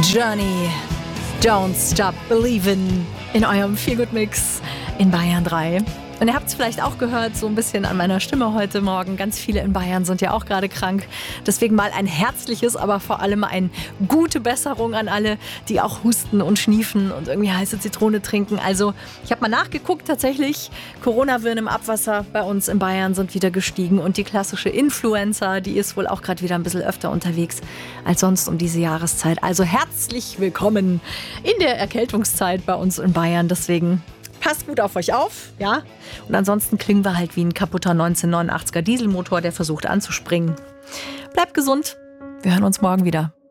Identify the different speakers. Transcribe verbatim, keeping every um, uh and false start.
Speaker 1: Journey, Don't Stop Believin' in eurem Feelgood-Mix in Bayern drei. Und ihr habt es vielleicht auch gehört, so ein bisschen an meiner Stimme heute Morgen. Ganz viele in Bayern sind ja auch gerade krank. Deswegen mal ein herzliches, aber vor allem eine gute Besserung an alle, die auch husten und schniefen und irgendwie heiße Zitrone trinken. Also ich habe mal nachgeguckt, tatsächlich, Corona-Viren im Abwasser bei uns in Bayern sind wieder gestiegen. Und die klassische Influenza, die ist wohl auch gerade wieder ein bisschen öfter unterwegs als sonst um diese Jahreszeit. Also herzlich willkommen in der Erkältungszeit bei uns in Bayern. Deswegen passt gut auf euch auf, ja. Und ansonsten klingen wir halt wie ein kaputter neunzehnhundertneunundachtziger Dieselmotor, der versucht anzuspringen. Bleibt gesund. Wir hören uns morgen wieder.